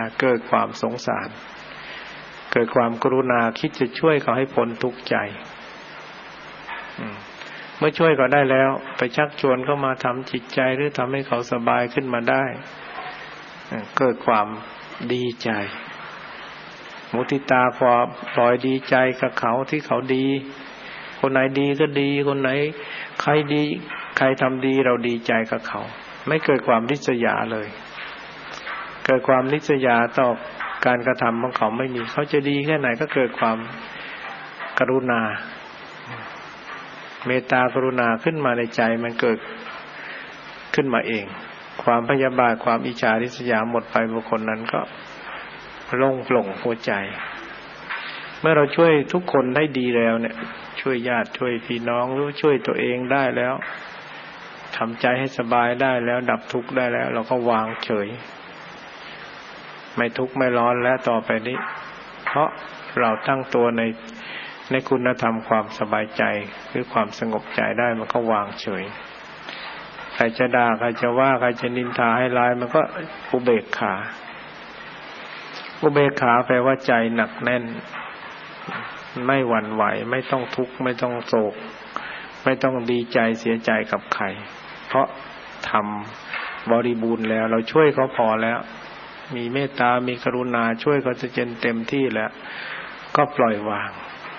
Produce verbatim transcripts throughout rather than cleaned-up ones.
เกิดความสงสารเกิดความกรุณาคิดจะช่วยเขาให้พ้นทุกข์ใจเมื่อช่วยเขาได้แล้วไปชักชวนเขามาทำจิตใจหรือทำให้เขาสบายขึ้นมาได้เกิดความดีใจมุทิตาพอปล่อยดีใจกับเขาที่เขาดีคนไหนดีก็ดีคนไหนใครดีใครทำดีเราดีใจกับเขาไม่เกิดความริษยาเลยเกิดความริษยาต่อการกระทำของเขาไม่มีเขาจะดีแค่ไหนก็เกิดความกรุณาเมตตากรุณาขึ้นมาในใจมันเกิดขึ้นมาเองความพยาบาทความอิจฉาริษยาหมดไปบุคคลนั้นก็โล่งโปร่งหัวใจเมื่อเราช่วยทุกคนได้ดีแล้วเนี่ยช่วยญาติช่วยพี่น้องหรือช่วยตัวเองได้แล้วทำใจให้สบายได้แล้วดับทุกข์ได้แล้วเราก็วางเฉยไม่ทุกข์ไม่ร้อนแล้วต่อไปนี้เพราะเราตั้งตัวในในคุณธรรมความสบายใจคือความสงบใจได้มันก็วางเฉยใครจะด่าใครจะว่าใครจะนินทาให้ร้ายมันก็อุเบกขาอุเบกขาแปลว่าใจหนักแน่นไม่หวั่นไหวไม่ต้องทุกข์ไม่ต้องโศกไม่ต้องดีใจเสียใจกับใครเพราะทำบริบูรณ์แล้วเราช่วยเขาพอแล้วมีเมตตามีกรุณาช่วยเขาจะเจนเต็มที่แล้วก็ปล่อยวาง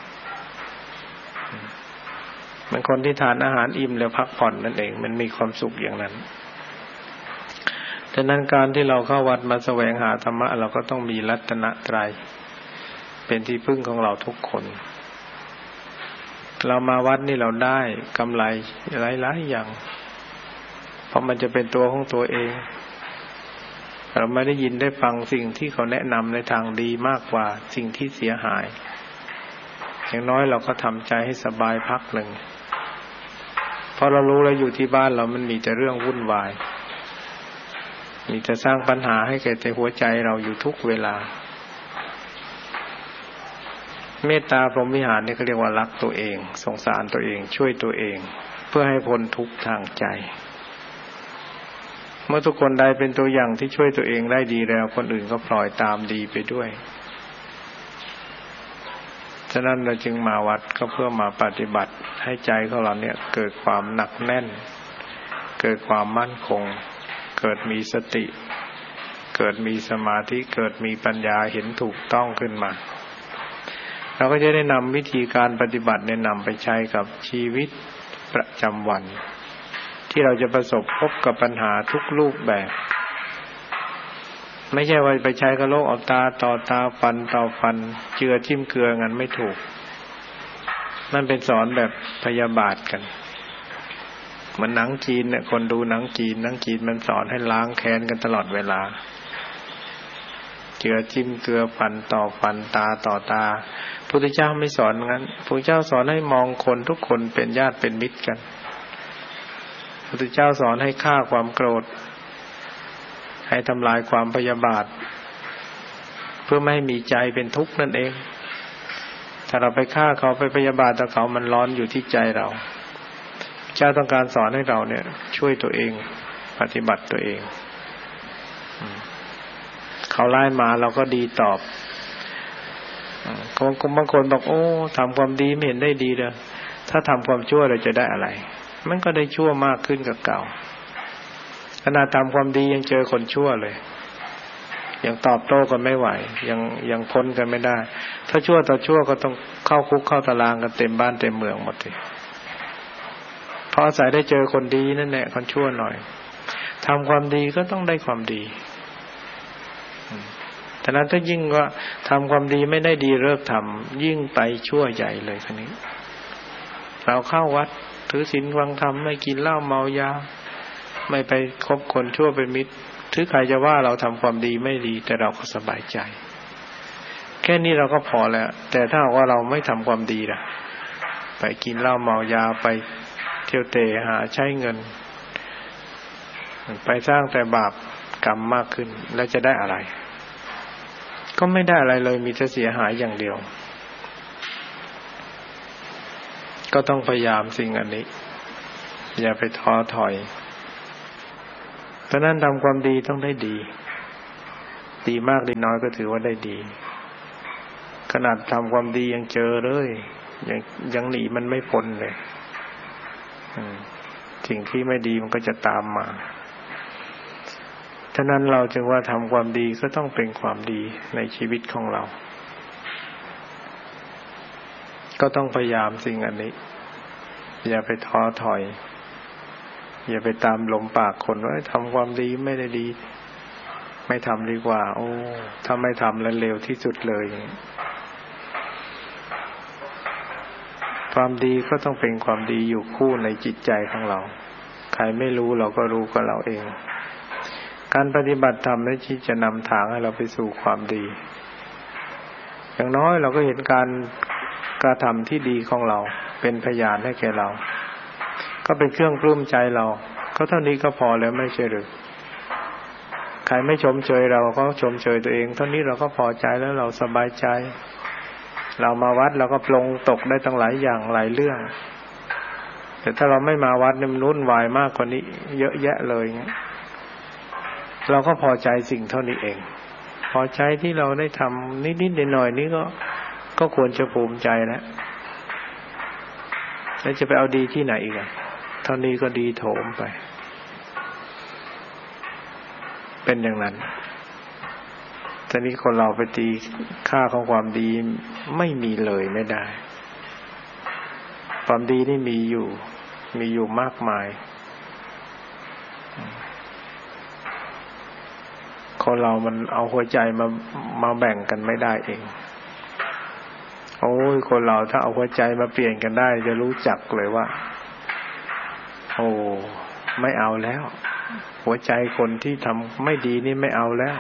เหมือนคนที่ทานอาหารอิ่มแล้วพักผ่อนนั่นเองมันมีความสุขอย่างนั้นดังนั้นการที่เราเข้าวัดมาแสวงหาธรรมะเราก็ต้องมีรัตนตรัยเป็นที่พึ่งของเราทุกคนเรามาวัดนี่เราได้กำไรหลายๆอย่างเพราะมันจะเป็นตัวของตัวเองเราไม่ได้ยินได้ฟังสิ่งที่เขาแนะนำในทางดีมากกว่าสิ่งที่เสียหายอย่างน้อยเราก็ทำใจให้สบายพักหนึ่งเพราะเรารู้แล้วอยู่ที่บ้านเรามันมีแต่เรื่องวุ่นวายมีแต่สร้างปัญหาให้แก่ในหัวใจเราอยู่ทุกเวลาเมตตาพรหมวิหารนี่เขาเรียกว่ารักตัวเองสงสารตัวเองช่วยตัวเองเพื่อให้พ้นทุกข์ทางใจเมื่อทุกคนใดเป็นตัวอย่างที่ช่วยตัวเองได้ดีแล้วคนอื่นก็พลอยตามดีไปด้วยฉะนั้นเราจึงมาวัดก็เพื่อมาปฏิบัติให้ใจของเราเนี่ยเกิดความหนักแน่นเกิดความมั่นคงเกิดมีสติเกิดมีสมาธิเกิดมีปัญญาเห็นถูกต้องขึ้นมาเราก็จะได้นำวิธีการปฏิบัติเนี่ยนำไปใช้กับชีวิตประจำวันที่เราจะประสบพบกับปัญหาทุกรูปแบบไม่ใช่ว่าไปใช้กับโลกเอาตาต่อตาฟันต่อฟันเจือจิ้มเกลืองั้นไม่ถูกนั่นเป็นสอนแบบพยาบาทกันเหมือนหนังจีนเนี่ยคนดูหนังจีนหนังจีนมันสอนให้ล้างแค้นกันตลอดเวลาเจือจิ้มเกลือฟันต่อฟันตาต่อตาพระพุทธเจ้าไม่สอนงั้นพระพุทธเจ้าสอนให้มองคนทุกคนเป็นญาติเป็นมิตรกันพระพุทธเจ้าสอนให้ฆ่าความโกรธให้ทำลายความพยาบาทเพื่อไม่ให้มีใจเป็นทุกข์นั่นเองถ้าเราไปฆ่าเขาไปพยาบาทต่อเขามันร้อนอยู่ที่ใจเราเจ้าต้องการสอนให้เราเนี่ยช่วยตัวเองปฏิบัติตัวเองเขาไล่มาเราก็ดีตอบบางคนบอกโอ้ทำความดีไม่เห็นได้ดีเลยถ้าทำความชั่วเราจะได้อะไรมันก็ได้ชั่วมากขึ้นกับเก่าขณะทำความดียังเจอคนชั่วเลยยังตอบโต้กันไม่ไหวยังยังพ้นกันไม่ได้ถ้าชั่วต่อชั่วก็ต้องเข้าคุกเข้าตารางกันเต็มบ้านเต็มเมืองหมดเลยเพราะอาศัยได้เจอคนดีนั่นแหละคนชั่วหน่อยทำความดีก็ต้องได้ความดีแต่นั้นถ้ายิ่งว่าทำความดีไม่ได้ดีเลิกทำยิ่งไปชั่วใหญ่เลยคนนี้เราเข้าวัดถือศีลฟังธรรมไม่กินเหล้าเมายาไม่ไปคบคนชั่วเป็นมิตรถือใครจะว่าเราทำความดีไม่ดีแต่เราก็สบายใจแค่นี้เราก็พอแล้วแต่ถ้าว่าเราไม่ทำความดีล่ะไปกินเหล้าเมายาไปเที่ยวเตะหาใช้เงินไปสร้างแต่บาปกรรมมากขึ้นแล้วจะได้อะไรก็ไม่ได้อะไรเลยมีแต่เสียหายอย่างเดียวก็ต้องพยายามสิ่งอันนี้อย่าไปท้อถอยเพราะนั้นทำความดีต้องได้ดีดีมากดีน้อยก็ถือว่าได้ดีขนาดทำความดียังเจอเลยยังยังหนีมันไม่พ้นเลยสิ่งที่ไม่ดีมันก็จะตามมาฉะนั้นเราจึงว่าทำความดีก็ต้องเป็นความดีในชีวิตของเราก็ต้องพยายามสิ่งอันนี้อย่าไปท้อถอยอย่าไปตามลมปากคนว่าทำความดีไม่ได้ดีไม่ทำดีกว่าโอ้ถ้าไม่ทำแล้วเร็วที่สุดเลยความดีก็ต้องเป็นความดีอยู่คู่ในจิตใจของเราใครไม่รู้เราก็รู้กับเราเองการปฏิบัติธรรมนี่ที่จะนำทางให้เราไปสู่ความดีอย่างน้อยเราก็เห็นการกระทำที่ดีของเราเป็นพยานให้แก่เราก็เป็นเครื่องปลื้มใจเราก็เท่านี้ก็พอแล้วไม่ใช่หรือใครไม่ชมเชยเราก็ชมเชยตัวเองเท่านี้เราก็พอใจแล้วเราสบายใจเรามาวัดเราก็ปลงตกได้ตั้งหลายอย่างหลายเรื่องแต่ถ้าเราไม่มาวัดนี่มันวุ่นวายมากกว่านี้เยอะแยะเลยเงี้ยเราก็พอใจสิ่งเท่านี้เองพอใจที่เราได้ทำนิดๆหน่อยๆนี่ก็ก็ควรจะภูมิใจแล้วแล้วจะไปเอาดีที่ไหนอีกอ่ะเท่านี้ก็ดีโถมไปเป็นอย่างนั้นตอนนี้คนเราไปตีค่าของความดีไม่มีเลยไม่ได้ความดีนี่มีอยู่มีอยู่มากมายคนเรามันเอาหัวใจมามาแบ่งกันไม่ได้เองโอ้ยคนเราถ้าเอาหัวใจมาเปลี่ยนกันได้จะรู้จักเลยว่าโอ้ไม่เอาแล้วหัวใจคนที่ทำไม่ดีนี่ไม่เอาแล้ว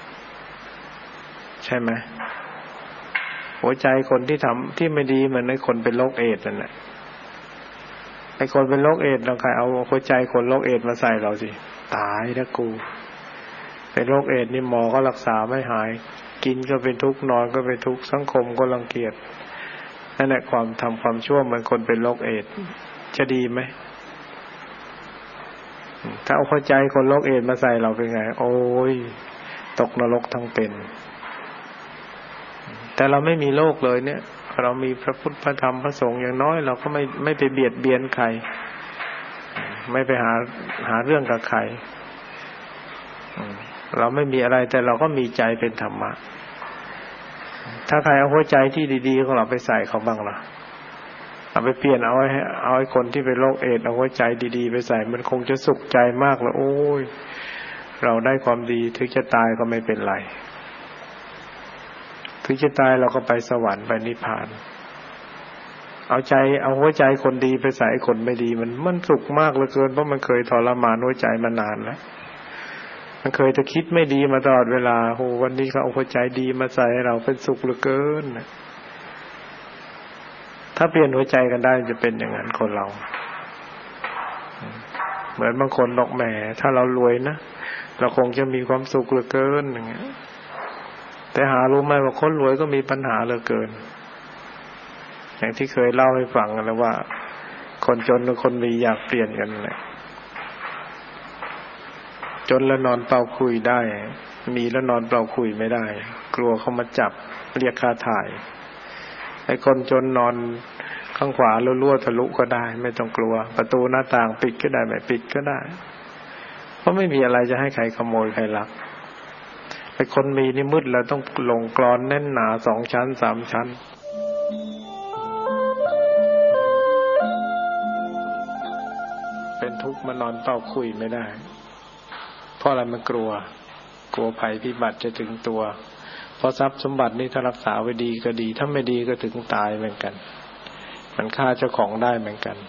ใช่ไหมหัวใจคนที่ทำที่ไม่ดีเหมือนไอ้คนเป็นโรคเอดส์นั่นแหละไอ้คนเป็นโรคเอดส์เราใครเอาหัวใจคนโรคเอดส์มาใส่เราสิตายแล้วกูเป็นโรคเอดส์นี่หมอก็รักษาไม่หายกินก็เป็นทุกข์นอนก็เป็นทุกข์สังคมก็รังเกียจนั่นแหละความทำความชั่วเหมือนคนเป็นโรคเอดส์จะดีไหมถ้าเอาหัวใจคนโรคเอดส์มาใส่เราเป็นไงโอ้ยตกนรกทั้งเป็นแต่เราไม่มีโลกเลยเนี่ยเรามีพระพุทธพระธรรมพระสงฆ์อย่างน้อยเราก็ไม่ไม่ไปเบียดเบียนใครไม่ไปหาหาเรื่องกับใครเราไม่มีอะไรแต่เราก็มีใจเป็นธรรมะถ้าใครเอาหัวใจที่ดีๆของเราไปใส่เขาบ้างล่ะเอาไปเปลี่ยนเอาให้เอาให้คนที่เป็นโรคเอดส์เอาหัวใจดีๆไปใส่มันคงจะสุขใจมากเลยโอ้ยเราได้ความดีถึงจะตายก็ไม่เป็นไรถึงจะตายเราก็ไปสวรรค์ไปนิพพานเอาใจเอาหัวใจคนดีไปใส่คนไม่ดีมันมันสุขมากเหลือเกินเพราะมันเคยทรมานหัวใจมานานแล้วมันเคยจะคิดไม่ดีมาตลอดเวลาโหวันนี้เขาเอาหัวใจดีมาใส่ให้เราเป็นสุขเหลือเกินถ้าเปลี่ยนหัวใจกันได้จะเป็นอย่างนั้นคนเราเหมือนบางคนบอกแหมถ้าเรารวยนะเราคงจะมีความสุขเหลือเกินอย่างเงี้ยแต่หารู้ไหมว่าคนรวยก็มีปัญหาเหลือเกินอย่างที่เคยเล่าให้ฟังกันแล้วว่าคนจนกับคนมีอยากเปลี่ยนกันแหละจนแล้วนอนเป่าคุยได้มีแล้วนอนเป่าคุยไม่ได้กลัวเขามาจับเรียกค่าถ่ายไอ้คนจนนอนข้างขวารั่วๆทะลุก็ได้ไม่ต้องกลัวประตูหน้าต่างปิดก็ได้ไม่ปิดก็ได้เพราะไม่มีอะไรจะให้ใครขโมยใครลักไอ้คนมีนี่มืดแล้วต้องลงกลอนแน่นหนาสองชั้นสามชั้นเป็นทุกข์มานอนเป่าคุยไม่ได้เพราะอะไรมันกลัวกลัวภัยพิบัติจะถึงตัวเพราะทรัพย์สมบัตินี่ถ้ารักษาไว้ดีก็ดีถ้าไม่ดีก็ถึงตายเหมือนกันมันฆ่าเจ้าของได้เหมือนกัน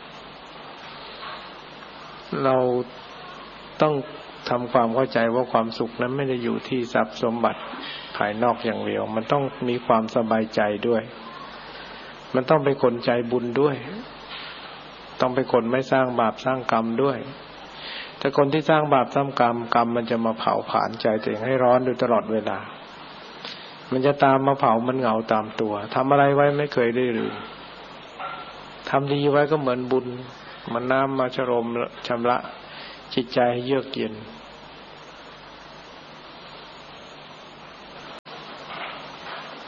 เราต้องทำความเข้าใจว่าความสุขนั้นไม่ได้อยู่ที่ทรัพย์สมบัติภายนอกอย่างเดียวมันต้องมีความสบายใจด้วยมันต้องเป็นคนใจบุญด้วยต้องเป็นคนไม่สร้างบาปสร้างกรรมด้วยแต่คนที่สร้างบาปสร้างกรรมกรรมมันจะมาเผาผลาญใจตัวเองให้ร้อนอยู่ตลอดเวลามันจะตามมาเผามันเหงาตามตัวทำอะไรไว้ไม่เคยได้ลืมทำดีไว้ก็เหมือนบุญมันน้ำมาชโลมชำระจิตใจให้เยือกเย็น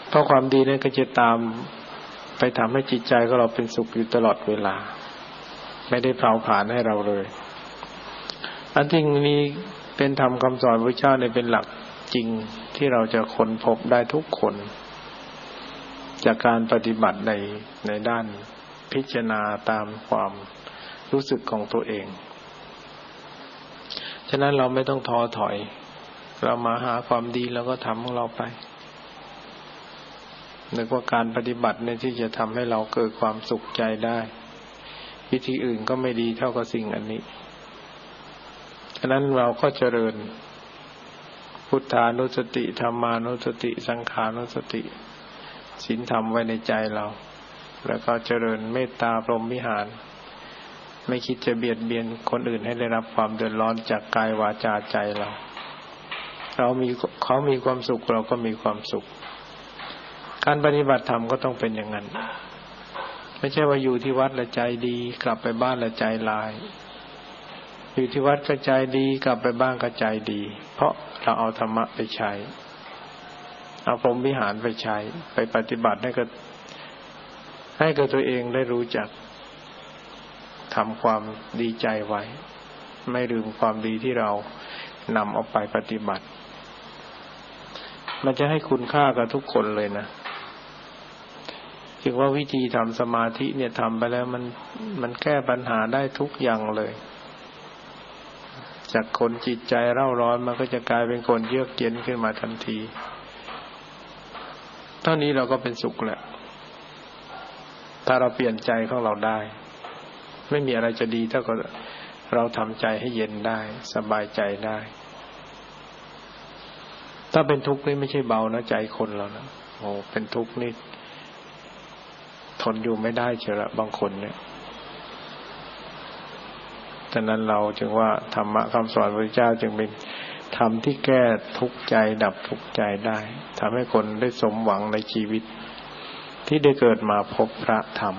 เพราะความดีนั้นก็จะตามไปทำให้จิตใจของเราเป็นสุขอยู่ตลอดเวลาไม่ได้เผาผลาญให้เราเลยอันที่นี้เป็นธรรมคำสอนพระเจ้าเนี่ยเป็นหลักจริงที่เราจะค้นพบได้ทุกคนจากการปฏิบัติในในด้านพิจารณาตามความรู้สึกของตัวเองฉะนั้นเราไม่ต้องท้อถอยเรามาหาความดีแล้วก็ทำของเราไปนึกว่าการปฏิบัติเนี่ยที่จะทำให้เราเกิดความสุขใจได้วิธีอื่นก็ไม่ดีเท่ากับสิ่งอันนี้ฉะนั้นเราก็เจริญพุทธานุสติธรรมานุสติสังขานุสติศีลธรรมไว้ในใจเราแล้วก็เจริญเมตตาพรหมวิหารไม่คิดจะเบียดเบียนคนอื่นให้ได้รับความเดือดร้อนจากกายวาจาใจเราเรามีเขามีความสุขเราก็มีความสุขการปฏิบัติธรรมก็ต้องเป็นอย่างนั้นไม่ใช่ว่าอยู่ที่วัดแล้วใจดีกลับไปบ้านแล้วใจร้ายอยู่ที่วัดก็ใจดีกลับไปบ้านก็ใจดีเพราะเราเอาธรรมะไปใช้เอาพรหมวิหารไปใช้ไปปฏิบัติให้กับให้กับตัวเองได้รู้จักทำความดีใจไว้ไม่ลืมความดีที่เรานำเอาไปปฏิบัติมันจะให้คุณค่ากับทุกคนเลยนะจึงว่าวิธีทำสมาธิเนี่ยทำไปแล้วมันมันแก้ปัญหาได้ทุกอย่างเลยจากคนจิตใจเร่าร้อนมันก็จะกลายเป็นคนเยือกเย็นขึ้นมาทันทีเท่านี้เราก็เป็นสุขแล้วถ้าเราเปลี่ยนใจของเราได้ไม่มีอะไรจะดีเท่ากับเราทำใจให้เย็นได้สบายใจได้ถ้าเป็นทุกข์นี่ไม่ใช่เบานะใจคนเรานะโอ้เป็นทุกข์นี่ทนอยู่ไม่ได้เชียวละบางคนเนี่ยฉะนั้นเราจึงว่าธรรมะคำสอนพระเจ้าจึงเป็นธรรมที่แก้ทุกข์ใจดับทุกข์ใจได้ทำให้คนได้สมหวังในชีวิตที่ได้เกิดมาพบพระธรรม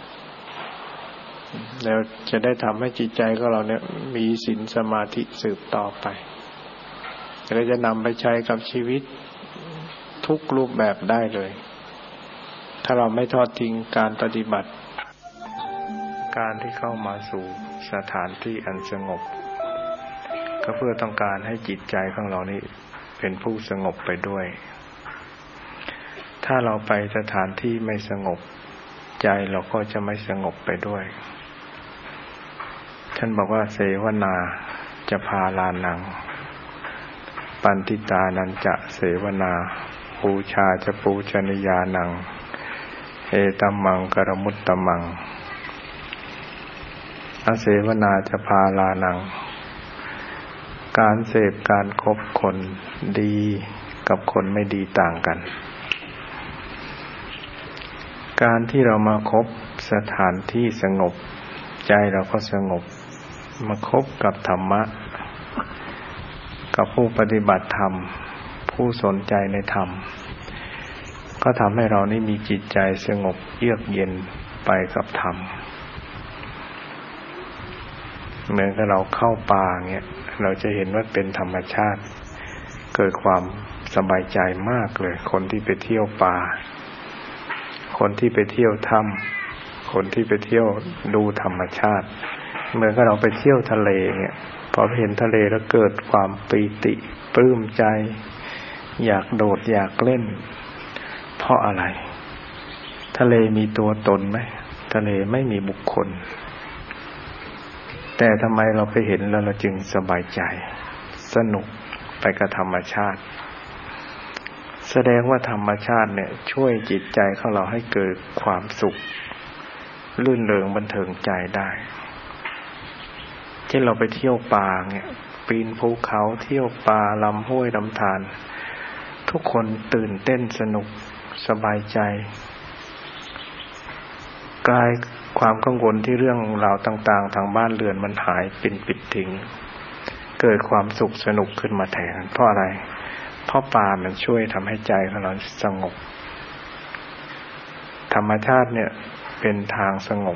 แล้วจะได้ทำให้จิตใจของเราเนี่ยมีศีลสมาธิสืบต่อไปเราจะนำไปใช้กับชีวิตทุกรูปแบบได้เลยถ้าเราไม่ทอดทิ้งการปฏิบัติการที่เข้ามาสู่สถานที่อันสงบก็เพื่อต้องการให้จิตใจของเรานี่เป็นผู้สงบไปด้วยถ้าเราไปสถานที่ไม่สงบใจเราก็จะไม่สงบไปด้วยท่านบอกว่าเสวนาจะพาลานังปันติตานันจะเสวนาปูชาจะปูชนียานังเอตัมมังกรมุตตมังอเสวนาจะพาลานังการเสพการคบคนดีกับคนไม่ดีต่างกันการที่เรามาคบสถานที่สงบใจเราก็สงบมาคบกับธรรมะกับผู้ปฏิบัติธรรมผู้สนใจในธรรมก็ทำให้เรานี่มีจิตใจสงบเยือกเย็นไปกับธรรมเหมือนกับเราเข้าป่าเงี้ยเราจะเห็นว่าเป็นธรรมชาติเกิดความสบายใจมากเลยคนที่ไปเที่ยวป่าคนที่ไปเที่ยวถ้ำคนที่ไปเที่ยวดูธรรมชาติเหมือนกับเราไปเที่ยวทะเลเงี้ยพอเห็นทะเลแล้วเกิดความปีติปลื้มใจอยากโดดอยากเล่นเพราะอะไรทะเลมีตัวตนไหมทะเลไม่มีบุคคลแต่ทำไมเราไปเห็นแล้วเราจึงสบายใจสนุกไปกับธรรมชาติแสดงว่าธรรมชาติเนี่ยช่วยจิตใจของเราให้เกิดความสุขลื่นเริงบันเทิงใจได้เช่นเราไปเที่ยวป่าเนี่ยปีนภูเขาเที่ยวป่าลำห้วยลำธารทุกคนตื่นเต้นสนุกสบายใจกายความกังวลที่เรื่องราวต่างๆทางบ้านเรือนมันหายเป็นปิดทิ้งเกิดความสุขสนุกขึ้นมาแทนเพราะอะไรเพราะป่ามันช่วยทำให้ใจของเราสงบธรรมชาติเนี่ยเป็นทางสงบ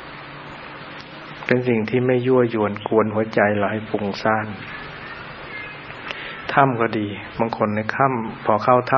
เป็นสิ่งที่ไม่ยั่วยวนกวนหัวใจเราให้ฟุ้งซ่านถ้ำก็ดีบางคนในค่ำพอเข้าถ้ำ